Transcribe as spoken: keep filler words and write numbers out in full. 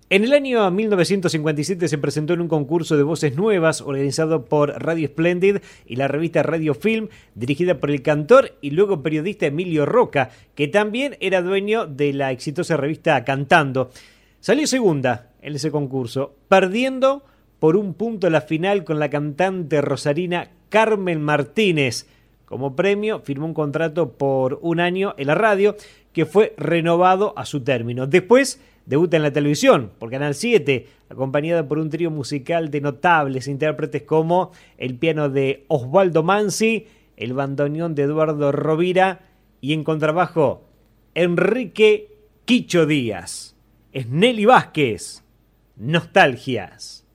En el año mil novecientos cincuenta y siete se presentó en un concurso de voces nuevas organizado por Radio Splendid y la revista Radio Film, dirigida por el cantor y luego periodista Emilio Roca, que también era dueño de la exitosa revista Cantando. Salió segunda en ese concurso, perdiendo por un punto la final con la cantante rosarina Carmen Martínez. Como premio, firmó un contrato por un año en la radio que fue renovado a su término. Después debuta en la televisión por Canal siete, acompañada por un trío musical de notables intérpretes como el piano de Osvaldo Manzi, el bandoneón de Eduardo Rovira y en contrabajo Enrique Quicho Díaz. Es Nelly Vázquez, Nostalgias.